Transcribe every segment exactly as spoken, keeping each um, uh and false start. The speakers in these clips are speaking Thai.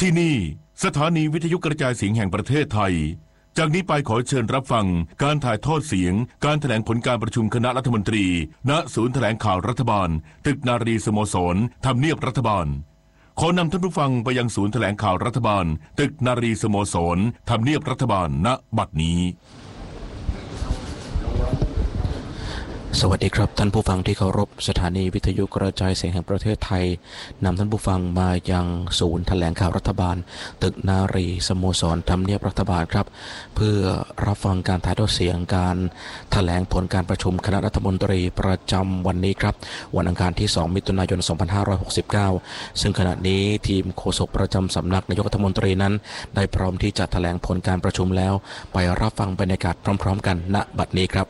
ที่นี่สถานีวิทยุกระจายเสียงแห่งประเทศไทยจากนี้ไปขอเชิญรับฟังการถ่ายทอดเสียงการแถลงผลการประชุมคณะรัฐมนตรีณศูนย์แถลงข่าวรัฐบาลตึกนารีสโมสรทำเนียบรัฐบาลขอนำท่านผู้ฟังไปยังศูนย์แถลงข่าวรัฐบาลตึกนารีสโมสรทำเนียบรัฐบาลณบัดนี้สวัสดีครับท่านผู้ฟังที่เคารพสถานีวิทยุกระจายเสียงแห่งประเทศไทยนำท่านผู้ฟังมายังศูนย์แถลงข่าวรัฐบาลตึกนารีสโมสรทำเนียบรัฐบาลครับเพื่อรับฟังการถ่ายทอดเสียงการแถลงผลการประชุมคณะรัฐมนตรีประจำวันนี้ครับวันอังคารที่สองมิถุนายนสองพันห้าร้อยหกสิบเก้าซึ่งขณะนี้ทีมโฆษกประจำสำนักนายกรัฐมนตรีนั้นได้พร้อมที่จะแถลงผลการประชุมแล้วไปรับฟังบรรยากาศพร้อมๆกันณบัดนี้ครับ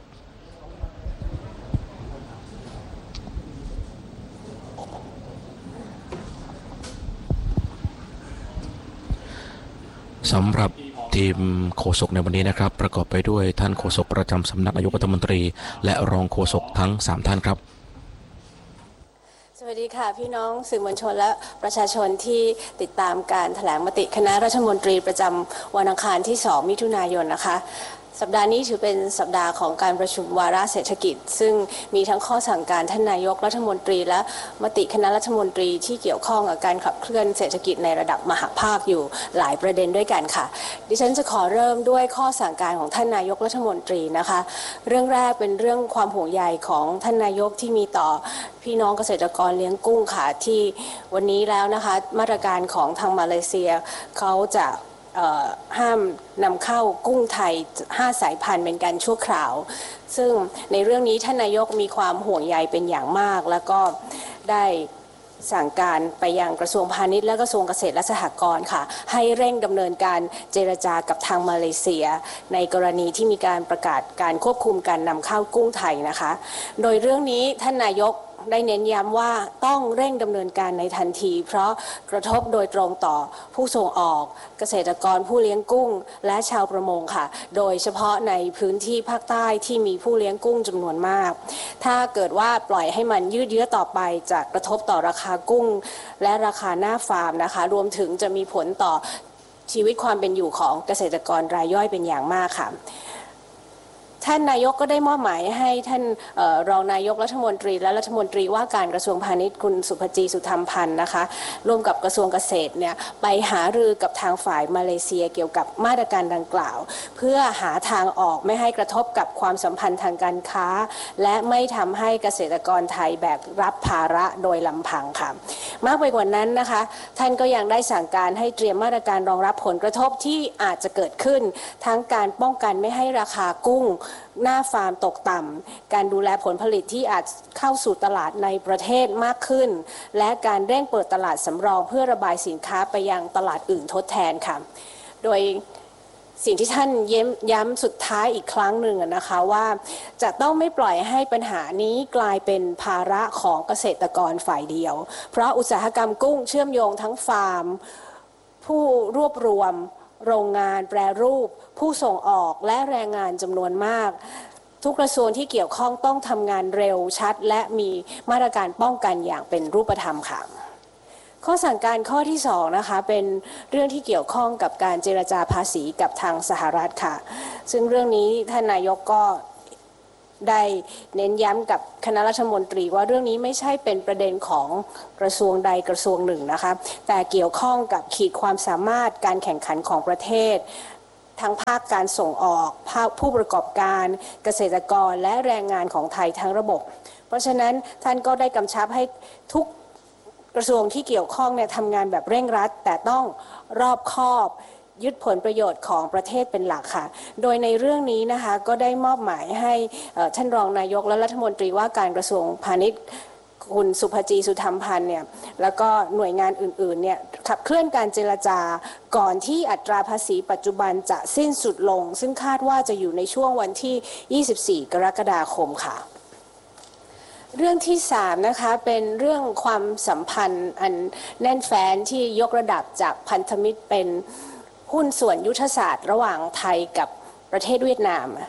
สำหรับทีมโฆษกในวันนี้นะครับประกอบไปด้วยท่านโฆษกประจำสำนักนายกรัฐมนตรีและรองโฆษกทั้งสามท่านครับสวัสดีค่ะพี่น้องสื่อมวลชนและประชาชนที่ติดตามการแถลงมติคณะรัฐมนตรีประจำวันอังคารที่สองมิถุนายนนะคะสัปดาห์นี้ถือเป็นสัปดาห์ของการประชุมวาระเศรษฐกิจซึ่งมีทั้งข้อสั่งการท่านนายกรัฐมนตรีและมติคณะรัฐมนตรีที่เกี่ยวข้องกับการขับเคลื่อนเศรษฐกิจในระดับมหภาคอยู่หลายประเด็นด้วยกันค่ะดิฉันจะขอเริ่มด้วยข้อสั่งการของท่านนายกรัฐมนตรีนะคะเรื่องแรกเป็นเรื่องความห่วงใยของท่านนายกที่มีต่อพี่น้องเกษตรกรเลี้ยงกุ้งค่ะที่วันนี้แล้วนะคะมาตรการของทางมาเลเซียเขาจะห้ามนำเข้ากุ้งไทยห้าสายพันธุ์เป็นการชั่วคราวซึ่งในเรื่องนี้ท่านนายกมีความห่วงใยเป็นอย่างมากแล้วก็ได้สั่งการไปยังกระทรวงพาณิชย์และกระทรวงเกษตรและสหกรณ์ค่ะให้เร่งดำเนินการเจรจากับทางมาเลเซียในกรณีที่มีการประกาศการควบคุมการนำเข้ากุ้งไทยนะคะโดยเรื่องนี้ท่านนายกได้เน้นย้ำว่าต้องเร่งดำเนินการในทันทีเพราะกระทบโดยตรงต่อผู้ส่งออกเกษตรกรผู้เลี้ยงกุ้งและชาวประมงค่ะโดยเฉพาะในพื้นที่ภาคใต้ที่มีผู้เลี้ยงกุ้งจำนวนมากถ้าเกิดว่าปล่อยให้มันยืดเยื้อต่อไปจะกระทบต่อราคากุ้งและราคาหน้าฟาร์มนะคะรวมถึงจะมีผลต่อชีวิตความเป็นอยู่ของเกษตรกรรายย่อยเป็นอย่างมากค่ะท่านนายกก็ได้มอบหมายให้ท่านรองนายกรัฐมนตรีและรัฐมนตรีว่าการกระทรวงพาณิชย์คุณสุภจีสุธรรมพันธ์นะคะร่วมกับกระทรวงเกษตรเนี่ยไปหารือกับทางฝ่ายมาเลเซียเกี่ยวกับมาตรการดังกล่าวเพื่อหาทางออกไม่ให้กระทบกับความสัมพันธ์ทางการค้าและไม่ทำให้เกษตรกรไทยแบกรับภาระโดยลำพังค่ะมากไปกว่านั้นนะคะท่านก็ยังได้สั่งการให้เตรียมมาตรการรองรับผลกระทบที่อาจจะเกิดขึ้นทั้งการป้องกันไม่ให้ราคากุ้งหน้าฟาร์มตกต่ำการดูแลผลผลิตที่อาจเข้าสู่ตลาดในประเทศมากขึ้นและการเร่งเปิดตลาดสำรองเพื่อระบายสินค้าไปยังตลาดอื่นทดแทนค่ะโดยสิ่งที่ท่านย้ำสุดท้ายอีกครั้งหนึ่งนะคะว่าจะต้องไม่ปล่อยให้ปัญหานี้กลายเป็นภาระของเกษตรกรฝ่ายเดียวเพราะอุตสาหกรรมกุ้งเชื่อมโยงทั้งฟาร์มผู้รวบรวมโรงงานแปรรูปผู้ส่งออกและแรงงานจำนวนมากทุกกระทรวงที่เกี่ยวข้องต้องทำงานเร็วชัดและมีมาตรการป้องกันอย่างเป็นรูปธรรมค่ะข้อสั่งการข้อที่สองนะคะเป็นเรื่องที่เกี่ยวข้องกับการเจรจาภาษีกับทางสหรัฐค่ะซึ่งเรื่องนี้ท่านนายกก็ได้เน้นย้ำกับคณะรัฐมนตรีว่าเรื่องนี้ไม่ใช่เป็นประเด็นของกระทรวงใดกระทรวงหนึ่งนะคะแต่เกี่ยวข้องกับขีดความสามารถการแข่งขันของประเทศทั้งภาคการส่งออกภาคผู้ประกอบการเกษตรกรและแรงงานของไทยทั้งระบบเพราะฉะนั้นท่านก็ได้กำชับให้ทุกกระทรวงที่เกี่ยวข้องเนี่ยทำงานแบบเร่งรัดแต่ต้องรอบคอบยึดผลประโยชน์ของประเทศเป็นหลักค่ะโดยในเรื่องนี้นะคะก็ได้มอบหมายให้ท่านรองนายกและรัฐมนตรีว่าการกระทรวงพาณิชย์คุณสุภจีสุธรรมพันธ์เนี่ยแล้วก็หน่วยงานอื่นๆเนี่ยขับเคลื่อนการเจรจาก่อนที่อัตราภาษีปัจจุบันจะสิ้นสุดลงซึ่งคาดว่าจะอยู่ในช่วงวันที่ยี่สิบสี่กรกฎาคมค่ะเรื่องที่สามนะคะเป็นเรื่องความสัมพันธ์อันแน่นแฟ้นที่ยกระดับจากพันธมิตรเป็นหุ้นส่วนยุทธศาสตร์ระหว่างไทยกับประเทศเวียดนาม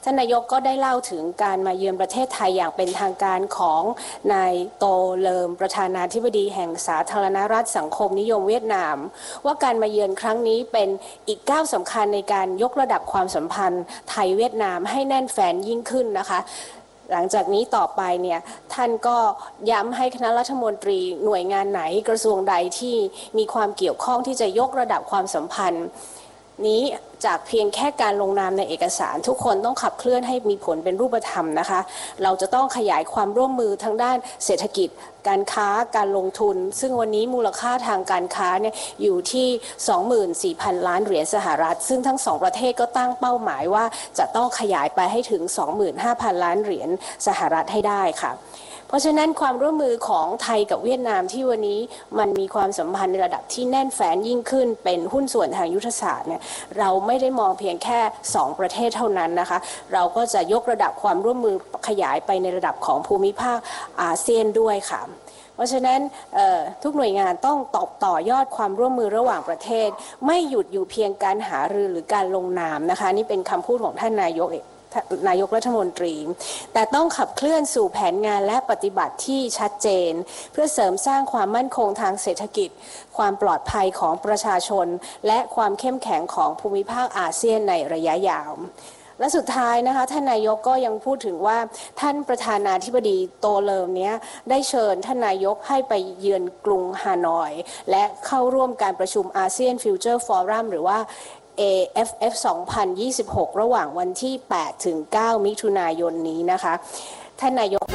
ท่านนายกก็ได้เล่าถึงการมาเยือนประเทศไทยอย่างเป็นทางการของนายโตเลิมประธานาธิบดีแห่งสาธารณรัฐสังคมนิยมเวียดนามว่าการมาเยือนครั้งนี้เป็นอีกก้าวสำคัญในการยกระดับความสัมพันธ์ไทยเวียดนามให้แน่นแฟ้นยิ่งขึ้นนะคะหลังจากนี้ต่อไปเนี่ยท่านก็ย้ำให้คณะรัฐมนตรีหน่วยงานไหนกระทรวงใดที่มีความเกี่ยวข้องที่จะยกระดับความสัมพันธ์นี้จากเพียงแค่การลงนามในเอกสารทุกคนต้องขับเคลื่อนให้มีผลเป็นรูปธรรมนะคะเราจะต้องขยายความร่วมมือทางด้านเศรษฐกิจการค้าการลงทุนซึ่งวันนี้มูลค่าทางการค้าเนี่ยอยู่ที่ สองหมื่นสี่พัน ล้านเหรียญสหรัฐซึ่งทั้งสองประเทศก็ตั้งเป้าหมายว่าจะต้องขยายไปให้ถึง สองหมื่นห้าพัน ล้านเหรียญสหรัฐให้ได้ค่ะเพราะฉะนั้นความร่วมมือของไทยกับเวียดนามที่วันนี้มันมีความสัมพันธ์ในระดับที่แน่นแฟ้นยิ่งขึ้นเป็นหุ้นส่วนทางยุทธศาสตร์เนี่ยเราไม่ได้มองเพียงแค่สองประเทศเท่านั้นนะคะเราก็จะยกระดับความร่วมมือขยายไปในระดับของภูมิภาคอาเซียนด้วยค่ะเพราะฉะนั้นทุกหน่วยงานต้องตอบต่อยอดความร่วมมือระหว่างประเทศไม่หยุดอยู่เพียงการหารือหรือการลงนามนะคะนี่เป็นคำพูดของท่านนายกเองนายกรัฐมนตรีแต่ต้องขับเคลื่อนสู่แผนงานและปฏิบัติที่ชัดเจนเพื่อเสริมสร้างความมั่นคงทางเศรษฐกิจความปลอดภัยของประชาชนและความเข้มแข็งของภูมิภาคอาเซียนในระยะยาวและสุดท้ายนะคะท่านนายกก็ยังพูดถึงว่าท่านประธานาธิบดีโตเลิมเนี้ยได้เชิญท่านนายกให้ไปเยือนกรุงฮานอยและเข้าร่วมการประชุมอาเซียนฟิวเจอร์ฟอรัมหรือว่าเอ เอฟ เอฟ สองพันยี่สิบหก ระหว่างวันที่ แปดถึงเก้า มิถุนายนนี้นะคะท่านนายก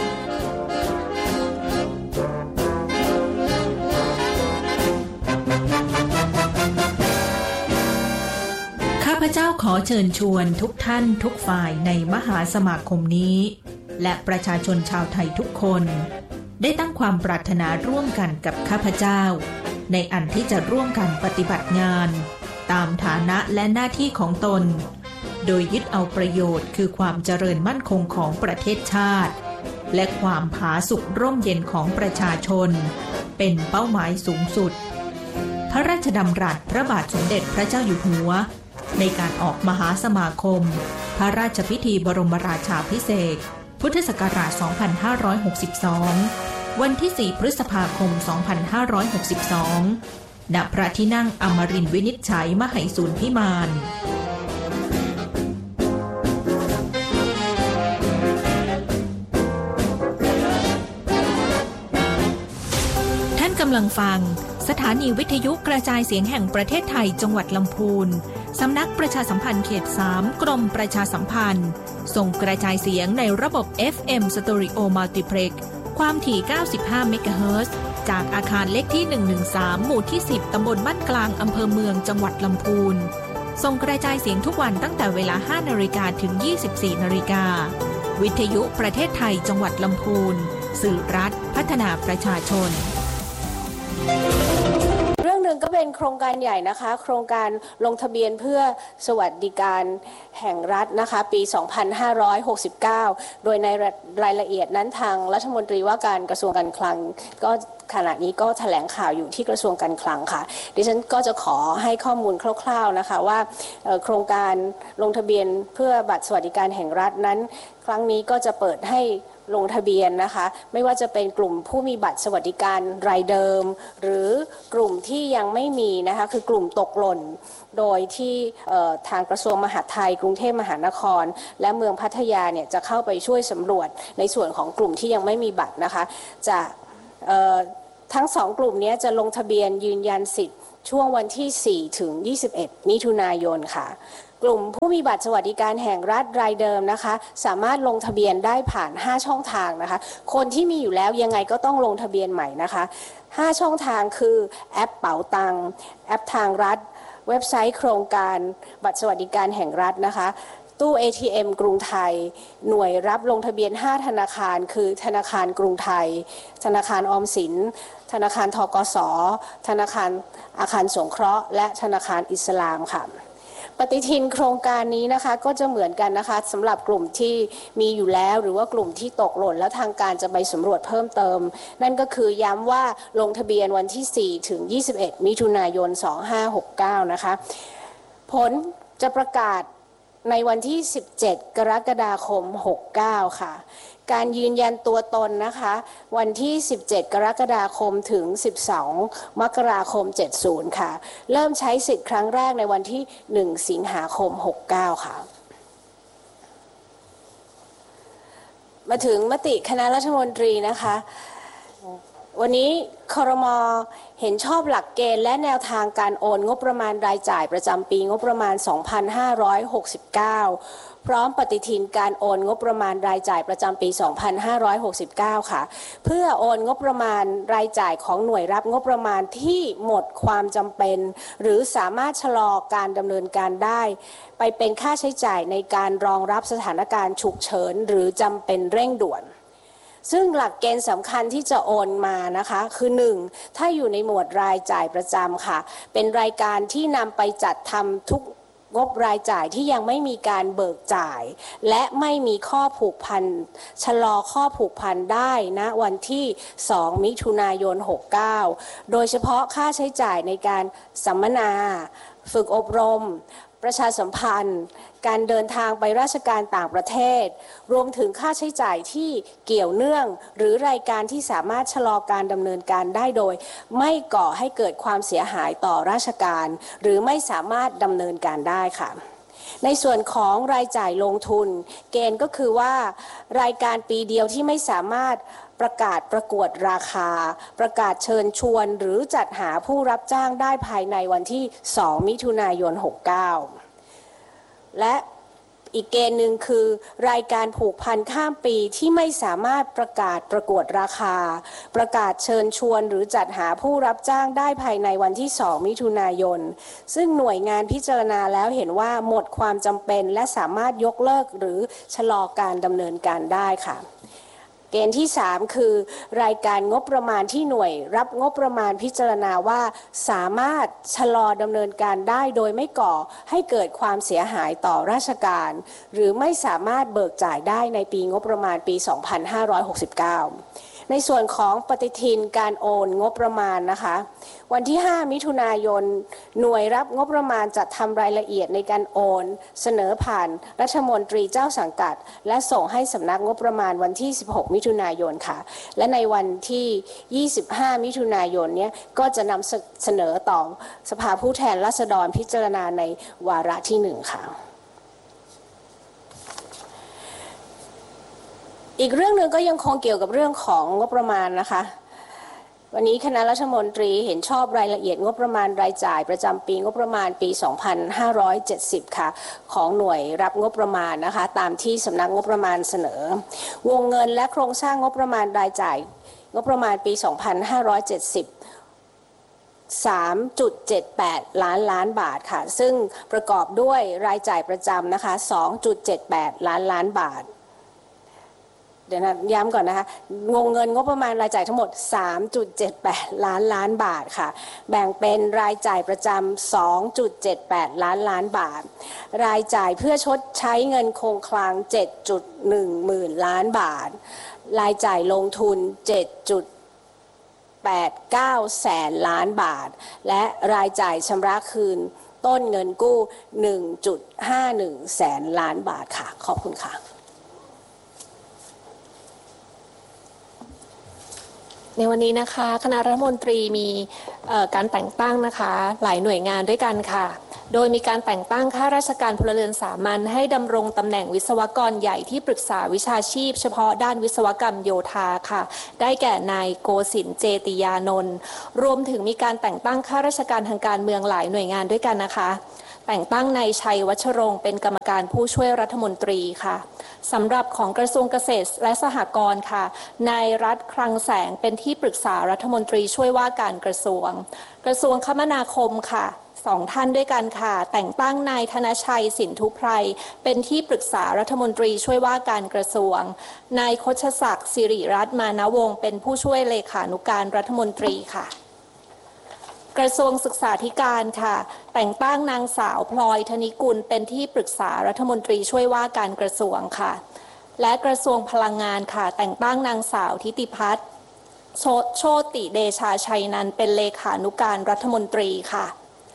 ข้าพเจ้าขอเชิญชวนทุกท่านทุกฝ่ายในมหาสมาคมนี้และประชาชนชาวไทยทุกคนได้ตั้งความปรารถนาร่วมกันกับข้าพเจ้าในอันที่จะร่วมกันปฏิบัติงานตามฐานะและหน้าที่ของตนโดยยึดเอาประโยชน์คือความเจริญมั่นคงของประเทศชาติและความผาสุกร่มเย็นของประชาชนเป็นเป้าหมายสูงสุดพระราชดำรัสพระบาทสมเด็จพระเจ้าอยู่หัวในการออกมหาสมาคมพระราชพิธีบรมราชาภิเษกพุทธศักราช สองพันห้าร้อยหกสิบสอง วันที่ สี่ พฤษภาคม สองพันห้าร้อยหกสิบสองณพระที่นั่งอมรินทร์วินิจฉัยมไหสูรพิมานท่านกำลังฟังสถานีวิทยุกระจายเสียงแห่งประเทศไทยจังหวัดลำพูนสำนักประชาสัมพันธ์เขต สาม กรมประชาสัมพันธ์ส่งกระจายเสียงในระบบ เอฟ เอ็ม Stereo Multiplex ความถี่ เก้าสิบห้า เมกะเฮิรตซ์จากอาคารเลขที่ หนึ่งหนึ่งสาม หมู่ที่ สิบ ตำบลบ้านกลางอำเภอเมืองจังหวัดลำพูนส่งกระจายเสียงทุกวันตั้งแต่เวลา ห้านาฬิกา ถึง ยี่สิบสี่นาฬิกาวิทยุประเทศไทยจังหวัดลำพูนสื่อรัฐพัฒนาประชาชนเรื่องหนึ่งก็เป็นโครงการใหญ่นะคะโครงการลงทะเบียนเพื่อสวัสดิการแห่งรัฐนะคะปี สองพันห้าร้อยหกสิบเก้า โดยในรายละเอียดนั้นทางรัฐมนตรีว่าการกระทรวงการคลังก็ขณะนี้ก็แถลงข่าวอยู่ที่กระทรวงการคลังค่ะดิฉันก็จะขอให้ข้อมูลคร่าวๆนะคะว่าโครงการลงทะเบียนเพื่อบัตรสวัสดิการแห่งรัฐนั้นครั้งนี้ก็จะเปิดให้ลงทะเบียนนะคะไม่ว่าจะเป็นกลุ่มผู้มีบัตรสวัสดิการรายเดิมหรือกลุ่มที่ยังไม่มีนะคะคือกลุ่มตกหล่นโดยที่ทางกระทรวงมหาดไทยกรุงเทพมหานครและเมืองพัทยาเนี่ยจะเข้าไปช่วยสำรวจในส่วนของกลุ่มที่ยังไม่มีบัตรนะคะจะทั้งสองกลุ่มนี้จะลงทะเบียนยืนยันสิทธิ์ช่วงวันที่ สี่ถึงยี่สิบเอ็ด มิถุนายนค่ะกลุ่มผู้มีบัตรสวัสดิการแห่งรัฐรายเดิมนะคะสามารถลงทะเบียนได้ผ่านห้าช่องทางนะคะคนที่มีอยู่แล้วยังไงก็ต้องลงทะเบียนใหม่นะคะห้าช่องทางคือแอปเป๋าตังแอปทางรัฐเว็บไซต์โครงการบัตรสวัสดิการแห่งรัฐนะคะตู้ เอ ที เอ็ม กรุงไทยหน่วยรับลงทะเบียนห้าธนาคารคือธนาคารกรุงไทยธนาคารออมสินธนาคารธกส.ธนาคารอาคารสงเคราะห์และธนาคารอิสลามค่ะปฏิทินโครงการนี้นะคะก็จะเหมือนกันนะคะสำหรับกลุ่มที่มีอยู่แล้วหรือว่ากลุ่มที่ตกหล่นแล้วทางการจะไปสำรวจเพิ่มเติมนั่นก็คือย้ำว่าลงทะเบียนวันที่ สี่ถึงยี่สิบเอ็ด มิถุนายน สองพันห้าร้อยหกสิบเก้านะคะผลจะประกาศในวันที่ สิบเจ็ด กรกฎาคม หกเก้า ค่ะการยืนยันตัวตนนะคะวันที่ สิบเจ็ด กรกฎาคมถึง สิบสอง มกราคม เจ็ดสิบ ค่ะเริ่มใช้สิทธิ์ครั้งแรกในวันที่ หนึ่ง สิงหาคม หกเก้า ค่ะมาถึงมติคณะรัฐมนตรีนะคะวันนี้ครม.เห็นชอบหลักเกณฑ์และแนวทางการโอนงบประมาณรายจ่ายประจำปีงบประมาณ สองพันห้าร้อยหกสิบเก้า พร้อมปฏิทินการโอนงบประมาณรายจ่ายประจำปี สองพันห้าร้อยหกสิบเก้า ค่ะเพื่อโอนงบประมาณรายจ่ายของหน่วยรับงบประมาณที่หมดความจำเป็นหรือสามารถชะลอการดำเนินการได้ไปเป็นค่าใช้จ่ายในการรองรับสถานการณ์ฉุกเฉินหรือจำเป็นเร่งด่วนซึ่งหลักเกณฑ์สำคัญที่จะโอนมานะคะคือหนึ่งถ้าอยู่ในหมวดรายจ่ายประจำค่ะเป็นรายการที่นำไปจัดทำทุกงบรายจ่ายที่ยังไม่มีการเบิกจ่ายและไม่มีข้อผูกพันชะลอข้อผูกพันได้นะวันที่สองมิถุนายนหกเก้าโดยเฉพาะค่าใช้จ่ายในการสัมมนาฝึกอบรมประชาสัมพันธ์การเดินทางไปราชการต่างประเทศรวมถึงค่าใช้จ่ายที่เกี่ยวเนื่องหรือรายการที่สามารถชะลอการดำเนินการได้โดยไม่ก่อให้เกิดความเสียหายต่อราชการหรือไม่สามารถดำเนินการได้ค่ะในส่วนของรายจ่ายลงทุนเกณฑ์ก็คือว่ารายการปีเดียวที่ไม่สามารถประกาศประกวดราคาประกาศเชิญชวนหรือจัดหาผู้รับจ้างได้ภายในวันที่สองมิถุนายนหกเก้าและอีกเกณฑ์หนึ่งคือรายการผูกพันข้ามปีที่ไม่สามารถประกาศประกวดราคาประกาศเชิญชวนหรือจัดหาผู้รับจ้างได้ภายในวันที่สองมิถุนายนซึ่งหน่วยงานพิจารณาแล้วเห็นว่าหมดความจำเป็นและสามารถยกเลิกหรือชะลอการดำเนินการได้ค่ะเกณฑ์ที่สามคือรายการงบประมาณที่หน่วยรับงบประมาณพิจารณาว่าสามารถชะลอดำเนินการได้โดยไม่ก่อให้เกิดความเสียหายต่อราชการหรือไม่สามารถเบิกจ่ายได้ในปีงบประมาณปี สองพันห้าร้อยหกสิบเก้า ในส่วนของปฏิทินการโอนงบประมาณนะคะวันที่ห้ามิถุนายนหน่วยรับงบประมาณจัดทำรายละเอียดในการโอนเสนอผ่านรัฐมนตรีเจ้าสังกัดและส่งให้สำนักงบประมาณวันที่สิบหกมิถุนายนค่ะและในวันที่ยี่สิบห้ามิถุนายนเนี้ยก็จะนำเสนอต่อสภาผู้แทนราษฎรพิจารณาในวาระที่หนึ่งค่ะอีกเรื่องหนึ่งก็ยังคงเกี่ยวกับเรื่องของงบประมาณนะคะวันนี้คณะรัฐมนตรีเห็นชอบรายละเอียดงบประมาณรายจ่ายประจำปีงบประมาณปี สองพันห้าร้อยเจ็ดสิบ ค่ะของหน่วยรับงบประมาณนะคะตามที่สำนักงบประมาณเสนอวงเงินและโครงสร้างงบประมาณรายจ่ายงบประมาณปี สองพันห้าร้อยเจ็ดสิบ สามจุดเจ็ดแปด ล้านล้านบาทค่ะซึ่งประกอบด้วยรายจ่ายประจำนะคะ สองจุดเจ็ดแปด ล้านล้านบาทเดี๋ยวนะย้ำก่อนนะคะวงเงินงบประมาณรายจ่ายทั้งหมด สามจุดเจ็ดแปด ล้านล้านบาทค่ะแบ่งเป็นรายจ่ายประจำ สองจุดเจ็ดแปด ล้านล้านบาทรายจ่ายเพื่อชดใช้เงินคงคลัง เจ็ดจุดหนึ่ง หมื่นล้านบาทรายจ่ายลงทุน เจ็ดจุดแปดเก้า แสนล้านบาทและรายจ่ายชำระคืนต้นเงินกู้ หนึ่งจุดห้าหนึ่ง แสนล้านบาทค่ะขอบคุณค่ะในวันนี้นะคะคณะรัฐมนตรีมีการแต่งตั้งนะคะหลายหน่วยงานด้วยกันค่ะโดยมีการแต่งตั้งข้าราชการพลเรือนสามัญให้ดำรงตำแหน่งวิศวกรใหญ่ที่ปรึกษาวิชาชีพเฉพาะด้านวิศวกรรมโยธาค่ะได้แก่นายโกสินทร์เจติยานนท์รวมถึงมีการแต่งตั้งข้าราชการทางการเมืองหลายหน่วยงานด้วยกันนะคะแต่งตั้งนายชัยวัชรงค์เป็นกรรมการผู้ช่วยรัฐมนตรีค่ะสำหรับของกระทรวงเกษตรและสหกรณ์ค่ะนายรัฐคลังแสงเป็นที่ปรึกษารัฐมนตรีช่วยว่าการกระทรวงกระทรวงคมนาคมค่ะสองท่านด้วยกันค่ะแต่งตั้งนายธนชัยสินธุไพรเป็นที่ปรึกษารัฐมนตรีช่วยว่าการกระทรวงนายคชศักดิ์สิริรัตน์มานวงศ์เป็นผู้ช่วยเลขานุการรัฐมนตรีค่ะกระทรวงศึกษาธิการค่ะแต่งตั้งนางสาวพลอยธนิกุลเป็นที่ปรึกษารัฐมนตรีช่วยว่าการกระทรวงค่ะและกระทรวงพลังงานค่ะแต่งตั้งนางสาวทิติพัฒน์โชติเดชาชัยนันท์เป็นเลขานุการรัฐมนตรีค่ะ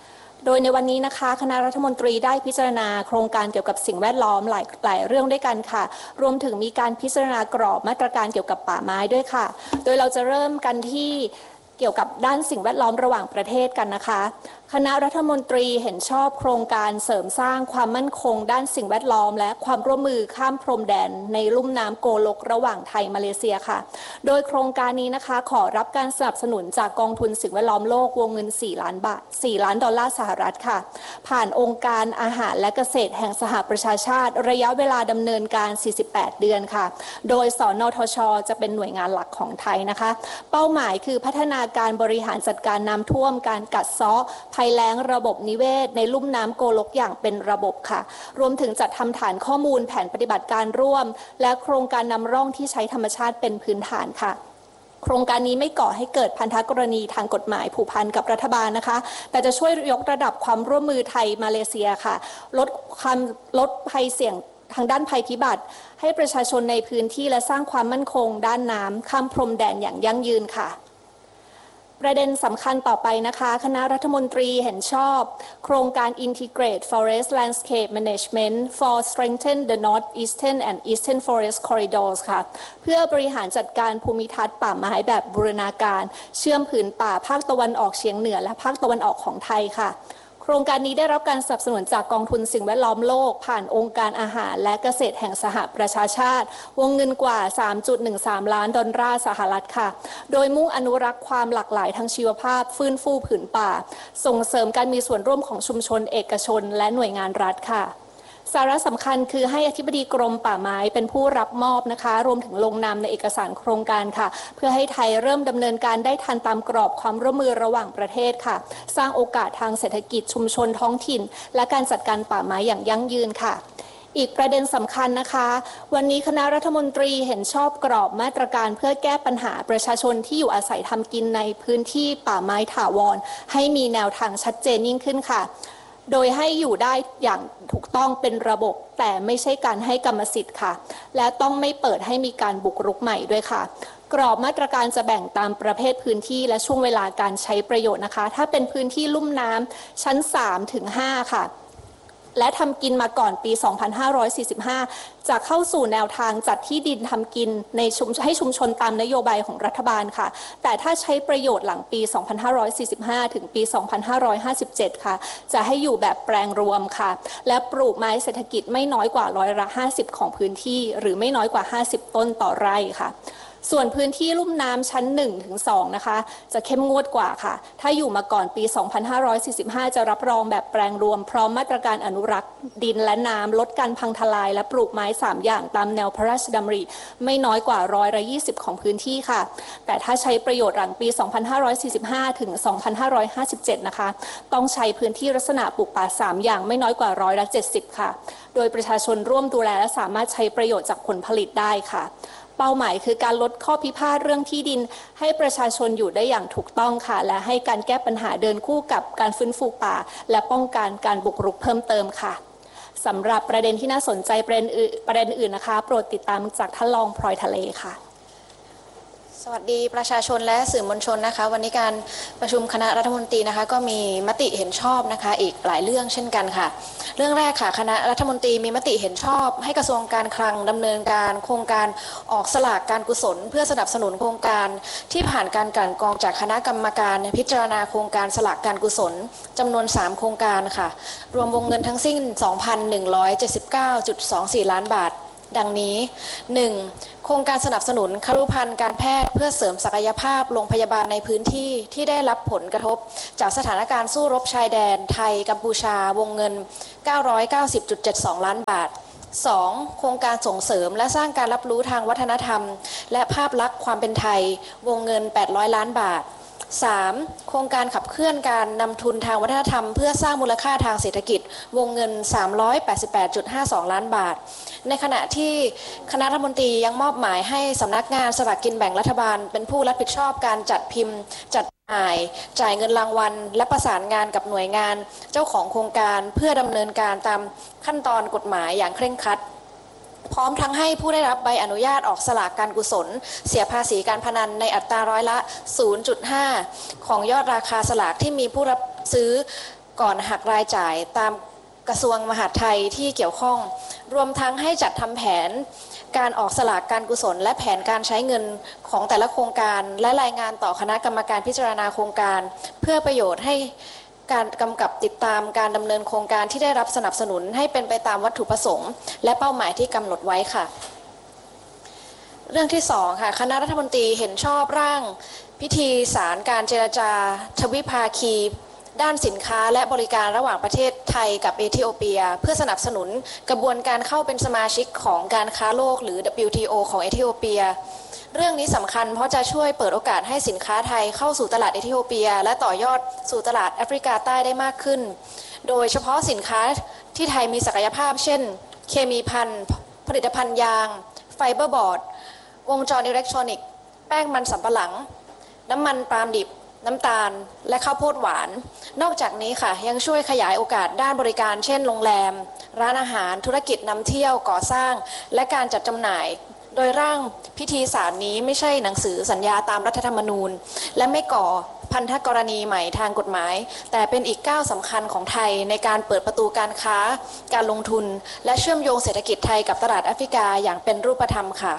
โดยในวันนี้นะคะคณะรัฐมนตรีได้พิจารณาโครงการเกี่ยวกับสิ่งแวดล้อมหลายหลายเรื่องด้วยกันค่ะรวมถึงมีการพิจารณากรอบมาตรการเกี่ยวกับป่าไม้ด้วยค่ะโดยเราจะเริ่มกันที่เกี่ยวกับด้านสิ่งแวดล้อมระหว่างประเทศกันนะคะคณะรัฐมนตรีเห็นชอบโครงการเสริมสร้างความมั่นคงด้านสิ่งแวดล้อมและความร่วมมือข้ามพรมแดนในลุ่มน้ำโกลกระหว่างไทยมาเลเซียค่ะโดยโครงการนี้นะคะขอรับการสนับสนุนจากกองทุนสิ่งแวดล้อมโลกวงเงินสี่ล้านบาทสี่ล้านดอลลาร์สหรัฐค่ะผ่านองค์การอาหารและเกษตรแห่งสหประชาชาติระยะเวลาดำเนินการสี่สิบแปดเดือนค่ะโดยสนทช.จะเป็นหน่วยงานหลักของไทยนะคะเป้าหมายคือพัฒนาการบริหารจัดการน้ำท่วมการกัดเซาะภัยแล้งระบบนิเวศในลุ่มน้ำโกลกอย่างเป็นระบบค่ะรวมถึงจัดทำฐานข้อมูลแผนปฏิบัติการร่วมและโครงการนำร่องที่ใช้ธรรมชาติเป็นพื้นฐานค่ะโครงการนี้ไม่ก่อให้เกิดพันธกรณีทางกฎหมายผูกพันกับรัฐบาลนะคะแต่จะช่วยยกระดับความร่วมมือไทยมาเลเซียค่ะลดความลดภัยเสี่ยงทางด้านภัยพิบัติให้ประชาชนในพื้นที่และสร้างความมั่นคงด้านน้ำข้ามพรมแดนอย่างยั่งยืนค่ะประเด็นสำคัญต่อไปนะคะคณะรัฐมนตรีเห็นชอบโครงการ Integrate Forest Landscape Management for Strengthen the Northeastern and Eastern Forest Corridors ค่ะเพื่อบริหารจัดการภูมิทัศน์ป่าไม้แบบบูรณาการเชื่อมผืนป่าภาคตะวันออกเฉียงเหนือและภาคตะวันออกของไทยค่ะโครงการนี้ได้รับการสนับสนุนจากกองทุนสิ่งแวดล้อมโลกผ่านองค์การอาหารและเกษตรแห่งสหประชาชาติวงเงินกว่า สามจุดหนึ่งสาม ล้านดอลลาร์สหรัฐค่ะโดยมุ่งอนุรักษ์ความหลากหลายทางชีวภาพฟื้นฟูผืนป่าส่งเสริมการมีส่วนร่วมของชุมชนเอกชนและหน่วยงานรัฐค่ะสาระสำคัญคือให้อธิบดีกรมป่าไม้เป็นผู้รับมอบนะคะรวมถึงลงนามในเอกสารโครงการค่ะเพื่อให้ไทยเริ่มดำเนินการได้ทันตามกรอบความร่วมมือระหว่างประเทศค่ะสร้างโอกาสทางเศรษฐกิจชุมชนท้องถิ่นและการจัดการป่าไม้อย่างยั่งยืนค่ะอีกประเด็นสำคัญนะคะวันนี้คณะรัฐมนตรีเห็นชอบกรอบมาตรการเพื่อแก้ปัญหาประชาชนที่อยู่อาศัยทำกินในพื้นที่ป่าไม้ถาวรให้มีแนวทางชัดเจนยิ่งขึ้นค่ะโดยให้อยู่ได้อย่างถูกต้องเป็นระบบแต่ไม่ใช่การให้กรรมสิทธิ์ค่ะและต้องไม่เปิดให้มีการบุกรุกใหม่ด้วยค่ะกรอบมาตรการจะแบ่งตามประเภทพื้นที่และช่วงเวลาการใช้ประโยชน์นะคะถ้าเป็นพื้นที่ลุ่มน้ำชั้น สามถึงห้า ค่ะและทำกินมาก่อนปี สองพันห้าร้อยสี่สิบห้า จะเข้าสู่แนวทางจัดที่ดินทำกินในชุมให้ชุมชนตามนโยบายของรัฐบาลค่ะแต่ถ้าใช้ประโยชน์หลังปี สองพันห้าร้อยสี่สิบห้า ถึงปี สองพันห้าร้อยห้าสิบเจ็ด ค่ะจะให้อยู่แบบแปลงรวมค่ะและปลูกไม้เศรษฐกิจไม่น้อยกว่าร้อยละห้าสิบของพื้นที่หรือไม่น้อยกว่าห้าสิบต้นต่อไร่ค่ะส่วนพื้นที่ลุ่มน้ำชั้น หนึ่งถึงสอง นะคะจะเข้มงวดกว่าค่ะถ้าอยู่มาก่อนปี สองพันห้าร้อยสี่สิบห้า จะรับรองแบบแปลงรวมพร้อมมาตรการอนุรักษ์ดินและน้ำลดการพังทลายและปลูกไม้สามอย่างตามแนวพระราชดำริไม่น้อยกว่าร้อยละยี่สิบของพื้นที่ค่ะแต่ถ้าใช้ประโยชน์หลังปี สองพันห้าร้อยสี่สิบห้า ถึง สองพันห้าร้อยห้าสิบเจ็ด นะคะต้องใช้พื้นที่ลักษณะปลูกป่าสามอย่างไม่น้อยกว่าร้อยละเจ็ดสิบค่ะโดยประชาชนร่วมดูแลและสามารถใช้ประโยชน์จากผลผลิตได้ค่ะเป้าหมายคือการลดข้อพิพาทเรื่องที่ดินให้ประชาชนอยู่ได้อย่างถูกต้องค่ะและให้การแก้ปัญหาเดินคู่กับการฟื้นฟูป่าและป้องกันการบุกรุกเพิ่มเติมค่ะสำหรับประเด็นที่น่าสนใจประเด็นอื่นประเด็นอื่นนะคะโปรดติดตามจากท่านรองพลอยทะเลค่ะสวัสดีประชาชนและสื่อมวลชนนะคะวันนี้การประชุมคณะรัฐมนตรีนะคะก็มีมติเห็นชอบนะคะอีกหลายเรื่องเช่นกันค่ะเรื่องแรกค่ะคณะรัฐมนตรีมีมติเห็นชอบให้กระทรวงการคลังดำเนินการโครงการออกสลากการกุศลเพื่อสนับสนุนโครงการที่ผ่านการกลั่นกรองจากคณะกรรมการพิจารณาโครงการสลากการกุศลจำนวนสามโครงการค่ะรวมวงเงินทั้งสิ้น สองพันหนึ่งร้อยเจ็ดสิบเก้าจุดสองสี่ ล้านบาทดังนี้ หนึ่ง โครงการสนับสนุนครุภัณฑ์การแพทย์เพื่อเสริมศักยภาพโรงพยาบาลในพื้นที่ที่ได้รับผลกระทบจากสถานการณ์สู้รบชายแดนไทยกัมพูชาวงเงิน เก้าร้อยเก้าสิบจุดเจ็ดสอง ล้านบาท สอง โครงการส่งเสริมและสร้างการรับรู้ทางวัฒนธรรมและภาพลักษณ์ความเป็นไทยวงเงินแปดร้อยล้านบาท สาม โครงการขับเคลื่อนการนำทุนทางวัฒนธรรมเพื่อสร้างมูลค่าทางเศรษฐกิจวงเงิน สามร้อยแปดสิบแปดจุดห้าสอง ล้านบาทในขณะที่คณะรัฐมนตรียังมอบหมายให้สำนักงานสลากกินแบ่งรัฐบาลเป็นผู้รับผิดชอบการจัดพิมพ์จัดจ่ายจ่ายเงินรางวัลและประสานงานกับหน่วยงานเจ้าของโครงการเพื่อดำเนินการตามขั้นตอนกฎหมายอย่างเคร่งครัดพร้อมทั้งให้ผู้ได้รับใบอนุญาตออกสลากการกุศลเสียภาษีการพนันในอัตราร้อยละ ศูนย์จุดห้า ของยอดราคาสลากที่มีผู้รับซื้อก่อนหักรายจ่ายตามกระทรวงมหาดไทยที่เกี่ยวข้องรวมทั้งให้จัดทำแผนการออกสลากการกุศลและแผนการใช้เงินของแต่ละโครงการและรายงานต่อคณะกรรมการพิจารณาโครงการเพื่อประโยชน์ให้การกำกับติดตามการดำเนินโครงการที่ได้รับสนับสนุนให้เป็นไปตามวัตถุประสงค์และเป้าหมายที่กำหนดไว้ค่ะเรื่องที่สองค่ะคณะรัฐมนตรีเห็นชอบร่างพิธีสารการเจรจาทวิภาคีด้านสินค้าและบริการระหว่างประเทศไทยกับเอธิโอเปียเพื่อสนับสนุนกระบวนการเข้าเป็นสมาชิกของการค้าโลกหรือ ดับเบิลยู ที โอ ของเอธิโอเปียเรื่องนี้สำคัญเพราะจะช่วยเปิดโอกาสให้สินค้าไทยเข้าสู่ตลาดเอธิโอเปียและต่อยอดสู่ตลาดแอฟริกาใต้ได้มากขึ้นโดยเฉพาะสินค้าที่ไทยมีศักยภาพเช่นเคมีภัณฑ์ผลิตภัณฑ์ยางไฟเบอร์บอร์ดวงจรอิเล็กทรอนิกส์แป้งมันสำปะหลังน้ำมันปาล์มดิบน้ำตาลและข้าวโพดหวานนอกจากนี้ค่ะยังช่วยขยายโอกาสด้านบริการเช่นโรงแรมร้านอาหารธุรกิจนำเที่ยวก่อสร้างและการจัดจำหน่ายโดยร่างพิธีสารนี้ไม่ใช่หนังสือสัญญาตามรัฐธรรมนูญและไม่ก่อพันธกรณีใหม่ทางกฎหมายแต่เป็นอีกก้าวสำคัญของไทยในการเปิดประตูการค้าการลงทุนและเชื่อมโยงเศรษฐกิจไทยกับตลาดแอฟริกาอย่างเป็นรูปธรรมค่ะ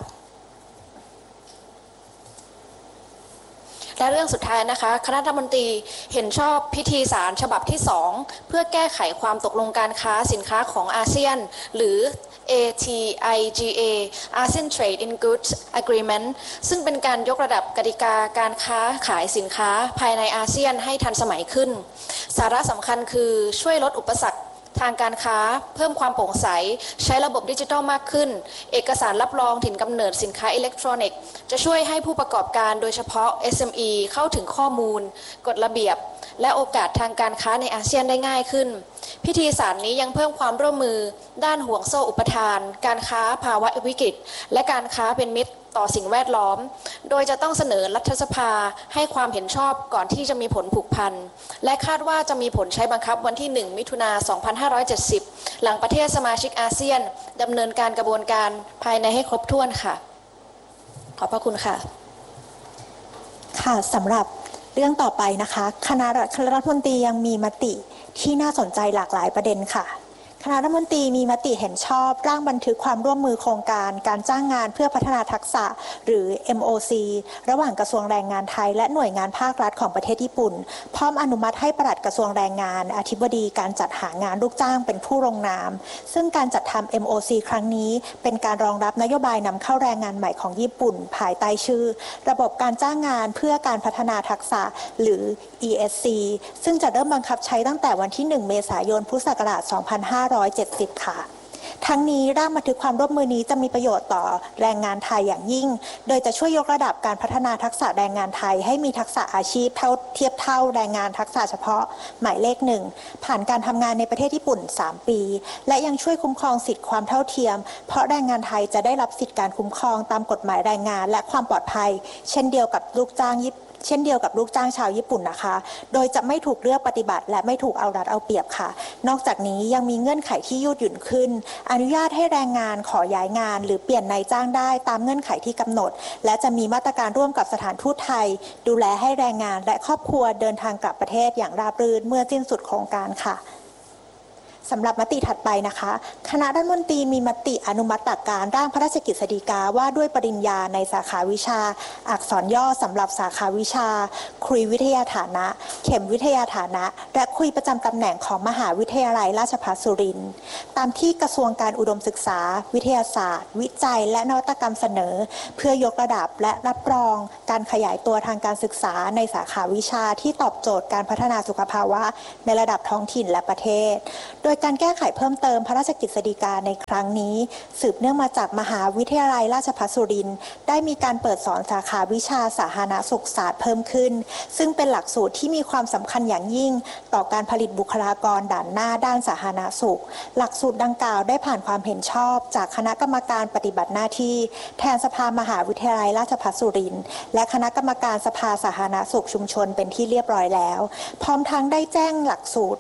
และเรื่องสุดท้ายนะคะคณะรัฐมนตรีเห็นชอบพิธีสารฉบับที่สองเพื่อแก้ไขความตกลงการค้าสินค้าของอาเซียนหรือ เอ ที ไอ จี เอ ASEAN Trade in Goods Agreement ซึ่งเป็นการยกระดับกติกาการค้าขายสินค้าภายในอาเซียนให้ทันสมัยขึ้นสาระสำคัญคือช่วยลดอุปสรรคทางการค้าเพิ่มความโปร่งใสใช้ระบบดิจิทัลมากขึ้นเอกสารรับรองถิ่นกำเนิดสินค้าอิเล็กทรอนิกส์จะช่วยให้ผู้ประกอบการโดยเฉพาะ เอส เอ็ม อี เข้าถึงข้อมูลกฎระเบียบและโอกาสทางการค้าในอาเซียนได้ง่ายขึ้นพิธีสารนี้ยังเพิ่มความร่วมมือด้านห่วงโซ่อุปทานการค้าภาวะวิกฤตและการค้าเป็นมิตรต่อสิ่งแวดล้อมโดยจะต้องเสนอรัฐสภาให้ความเห็นชอบก่อนที่จะมีผลผูกพันและคาดว่าจะมีผลใช้บังคับวันที่หนึ่งมิถุนายนสองพันห้าร้อยเจ็ดสิบหลังประเทศสมาชิกอาเซียนดำเนินการกระบวนการภายในให้ครบถ้วนค่ะขอบพระคุณค่ะค่ะสำหรับเรื่องต่อไปนะคะคณะรัฐมนตรียังมีมติที่น่าสนใจหลากหลายประเด็นค่ะคณะรัฐมนตรีมีมติเห็นชอบร่างบันทึกความร่วมมือโครงการการจ้างงานเพื่อพัฒนาทักษะหรือ เอ็ม โอ ซี ระหว่างกระทรวงแรงงานไทยและหน่วยงานภาครัฐของประเทศญี่ปุ่นพร้อมอนุมัติให้ปลัดกระทรวงแรงงานอธิบดีการจัดหางานลูกจ้างเป็นผู้ลงนามซึ่งการจัดทำ เอ็ม โอ ซี ครั้งนี้เป็นการรองรับนโยบายนำเข้าแรงงานใหม่ของญี่ปุ่นภายใต้ชื่อระบบการจ้างงานเพื่อการพัฒนาทักษะหรือ อี เอส ซี ซึ่งจะเริ่มบังคับใช้ตั้งแต่วันที่หนึ่งเมษายนพุทธศักราชสองพันห้าร้อยเจ็ดสิบค่ะทั้งนี้ร่างบันทึกความร่วมมือนี้จะมีประโยชน์ต่อแรงงานไทยอย่างยิ่งโดยจะช่วยยกระดับการพัฒนาทักษะแรงงานไทยให้มีทักษะอาชีพเท่าเทียบเท่าแรงงานทักษะเฉพาะหมายเลขหนึ่งผ่านการทำงานในประเทศญี่ปุ่นสามปีและยังช่วยคุ้มครองสิทธิความเท่าเทียมเพราะแรงงานไทยจะได้รับสิทธิการคุ้มครองตามกฎหมายแรงงานและความปลอดภัยเช่นเดียวกับลูกจ้างญี่ปุ่นเช่นเดียวกับลูกจ้างชาวญี่ปุ่นนะคะโดยจะไม่ถูกเลือกปฏิบัติและไม่ถูกเอารัดเอาเปรียบค่ะนอกจากนี้ยังมีเงื่อนไขที่ยืดหยุ่นขึ้นอนุญาตให้แรงงานขอย้ายงานหรือเปลี่ยนนายจ้างได้ตามเงื่อนไขที่กำหนดและจะมีมาตรการร่วมกับสถานทูตไทยดูแลให้แรงงานและครอบครัวเดินทางกลับประเทศอย่างราบรื่นเมื่อสิ้นสุดโครงการค่ะสำหรับมติถัดไปนะคะคณะรัฐมนตรีมีมติอนุมัติหลักการร่างพระราชกฤษฎีกาว่าด้วยปริญญาในสาขาวิชาอักษรย่อสำหรับสาขาวิชาคุยวิทยาฐานะเข็มวิทยาฐานะและคุยประจำตำแหน่งของมหาวิทยาลัยราชภัฏสุรินทร์ตามที่กระทรวงการอุดมศึกษาวิทยาศาสตร์วิจัยและนวัตกรรมเสนอเพื่อยกระดับและรับรองการขยายตัวทางการศึกษาในสาขาวิชาที่ตอบโจทย์การพัฒนาสุขภาวะในระดับท้องถิ่นและประเทศโดยการแก้ไขเพิ่มเติมพระราชกฤษฎีกาในครั้งนี้สืบเนื่องมาจากมหาวิทยาลัยราชภัฏสุรินทร์ได้มีการเปิดสอนสาขาวิชาสาธารณสุขศาสตร์เพิ่มขึ้นซึ่งเป็นหลักสูตรที่มีความสำคัญอย่างยิ่งต่อการผลิตบุคลากรด่านหน้าด้านสาธารณสุขหลักสูตรดังกล่าวได้ผ่านความเห็นชอบจากคณะกรรมการปฏิบัติหน้าที่แทนสภามหาวิทยาลัยราชภัฏสุรินทร์และคณะกรรมการสภาสาธารณสุขชุมชนเป็นที่เรียบร้อยแล้วพร้อมทั้งได้แจ้งหลักสูตร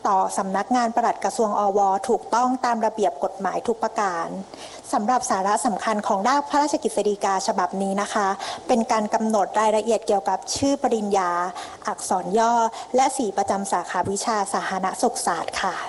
ต่อสำนักงานปลัดกระทรวงอวถูกต้องตามระเบียบกฎหมายทุกประการสำหรับสาระสำคัญของร่างพระราชกฤษฎีกาฉบับนี้นะคะเป็นการกำหนดรายละเอียดเกี่ยวกับชื่อปริญญาอักษรย่อและสีประจำสาขาวิชาสาธารณสุขศาสตร์ค่ะ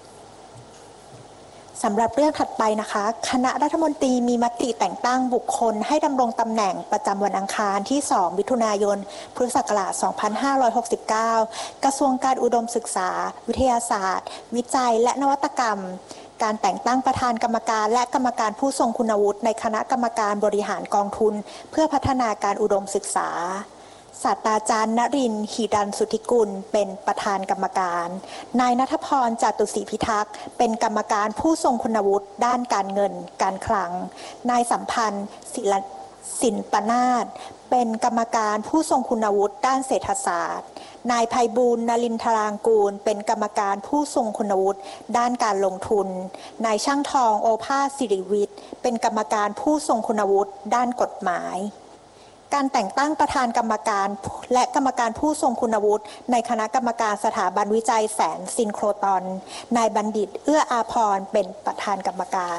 สำหรับเรื่องถัดไปนะคะคณะรัฐมนตรีมีมติแต่งตั้งบุคคลให้ดำรงตำแหน่งประจำวันอังคารที่สองมิถุนายนพุทธศักราชสองพันห้าร้อยหกสิบเก้ากระทรวงการอุดมศึกษาวิทยาศาสตร์วิจัยและนวัตกรรมการแต่งตั้งประธานกรรมการและกรรมการผู้ทรงคุณวุฒิในคณะกรรมการบริหารกองทุนเพื่อพัฒนาการอุดมศึกษาศาสตราจารย์นรินทร์ หิรัญสุทธิกุลเป็นประธานกรรมการนายณัฐพร จาตุศรีพิทักษ์เป็นกรรมการผู้ทรงคุณวุฒิด้านการเงินการคลังนายสัมพันธ์ศิลปนาถเป็นกรรมการผู้ทรงคุณวุฒิด้านเศรษฐศาสตร์นายไพบูลย์ นลินทรางกูลเป็นกรรมการผู้ทรงคุณวุฒิด้านการลงทุนนายช่างทอง โอภาสสิริวิทย์เป็นกรรมการผู้ทรงคุณวุฒิด้านกฎหมายการแต่งตั้งประธานกรรมการและกรรมการผู้ทรงคุณวุฒิในคณะกรรมการสถาบันวิจัยแสนซินโครตอนนายบัณฑิตเอื้ออาภรณ์เป็นประธานกรรมการ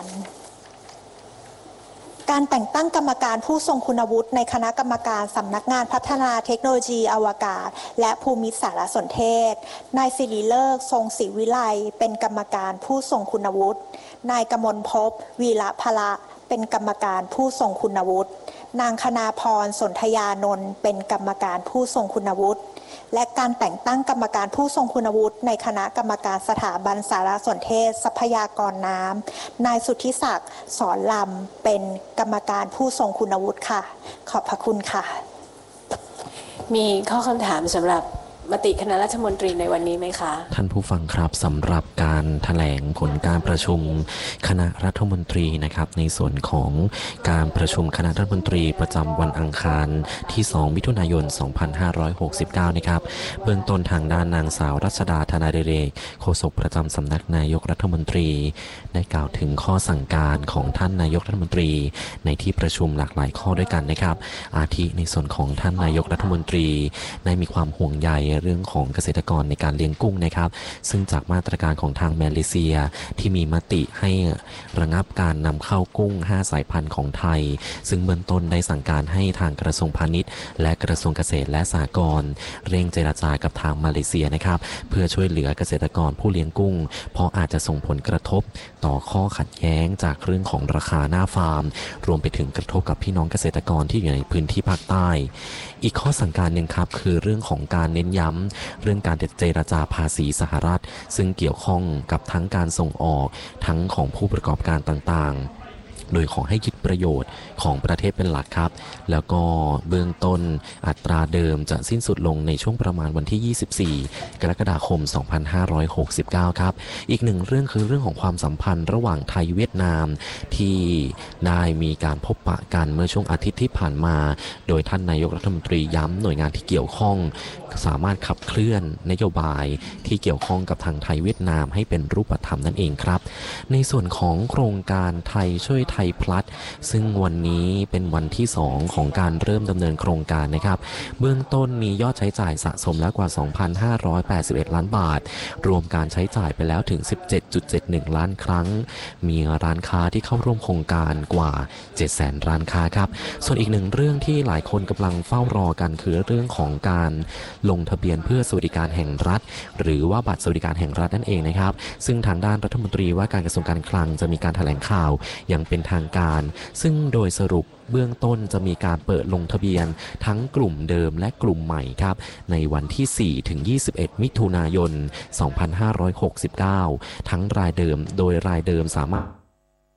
การแต่งตั้งกรรมการผู้ทรงคุณวุฒิในคณะกรรมการสำนักงานพัฒนาเทคโนโลยีอวกาศและภูมิสารสนเทศนายศิริเลิกษ์ทรงศรีวิไลเป็นกรรมการผู้ทรงคุณวุฒินายกมลภพวีระพละเป็นกรรมการผู้ทรงคุณวุฒินางคณาพรสนธยานนท์เป็นกรรมการผู้ทรงคุณวุฒิและการแต่งตั้งกรรมการผู้ทรงคุณวุฒิในคณะกรรมการสถาบันสารสนเทศทรัพยากรน้ำนายสุทธิศักดิ์สอนลำเป็นกรรมการผู้ทรงคุณวุฒิค่ะขอบพระคุณค่ะมีข้อคำถามสำหรับมติคณะรัฐมนตรีในวันนี้ไหมคะท่านผู้ฟังครับสำหรับการแถลงผลการประชุมคณะรัฐมนตรีนะครับในส่วนของการประชุมคณะรัฐมนตรีประจำวันอังคารที่สองมิถุนายนสองพันห้าร้อยหกสิบเก้านะครับเบื้องต้นทางด้านนางสาวรัชดาธนาดิเรกโฆษกประจำสำนักนายกรัฐมนตรีได้กล่าวถึงข้อสั่งการของท่านนายกรัฐมนตรีในที่ประชุมหลากหลายข้อด้วยกันนะครับอาทิในส่วนของท่านนายกรัฐมนตรีได้มีความห่วงใยเรื่องของเกษตรกรในการเลี้ยงกุ้งนะครับซึ่งจากมาตรการของทางมาเลเซียที่มีมติให้ระงับการนำเข้ากุ้งห้าสายพันธุ์ของไทยซึ่งเบื้องต้นได้สั่งการให้ทางกระทรวงพาณิชย์และกระทรวงเกษตรและสหกรณ์เร่งเจรจากับทางมาเลเซียนะครับเพื่อช่วยเหลือเกษตรกรผู้เลี้ยงกุ้งเพราะอาจจะส่งผลกระทบต่อข้อขัดแย้งจากเรื่องของราคาหน้าฟาร์มรวมไปถึงกระทบกับพี่น้องเกษตรกรที่อยู่ในพื้นที่ภาคใต้อีกข้อสั่งการหนึ่งครับคือเรื่องของการเน้นย้ำเรื่องการเจรจาภาษีสหรัฐซึ่งเกี่ยวข้องกับทั้งการส่งออกทั้งของผู้ประกอบการต่างๆโดยขอให้ยึดประโยชน์ของประเทศเป็นหลักครับแล้วก็เบื้องต้นอัตราเดิมจะสิ้นสุดลงในช่วงประมาณวันที่ยี่สิบสี่กรกฎาคมสองพันห้าร้อยหกสิบเก้าครับอีกหนึ่งเรื่องคือเรื่องของความสัมพันธ์ระหว่างไทยเวียดนามที่ได้มีการพบปะกันเมื่อช่วงอาทิตย์ที่ผ่านมาโดยท่านนายกรัฐมนตรีย้ำหน่วยงานที่เกี่ยวข้องสามารถขับเคลื่อนนโยบายที่เกี่ยวข้องกับทางไทยเวียดนามให้เป็นรูปธรรมนั่นเองครับในส่วนของโครงการไทยช่วยไทยพลัสซึ่งวันนี้เป็นวันที่สองของการเริ่มดำเนินโครงการนะครับเบื้องต้นมียอดใช้จ่ายสะสมแล้วกว่า สองพันห้าร้อยแปดสิบเอ็ด ล้านบาทรวมการใช้จ่ายไปแล้วถึง สิบเจ็ดจุดเจ็ดหนึ่ง ล้านครั้งมีร้านค้าที่เข้าร่วมโครงการกว่า เจ็ดแสน ร้านค้าครับส่วนอีกหนึ่งเรื่องที่หลายคนกำลังเฝ้ารอกันคือเรื่องของการลงทะเบียนเพื่อสวัสดิการแห่งรัฐหรือว่าบัตรสวัสดิการแห่งรัฐนั่นเองนะครับซึ่งทางด้านรัฐมนตรีว่าการกระทรวงการคลังจะมีการแถลงข่าวอย่างเป็นทางการซึ่งโดยสรุปเบื้องต้นจะมีการเปิดลงทะเบียนทั้งกลุ่มเดิมและกลุ่มใหม่ครับในวันที่สี่ถึงยี่สิบเอ็ดมิถุนายนสองพันห้าร้อยหกสิบเก้าทั้งรายเดิมโดยรายเดิมสามารถ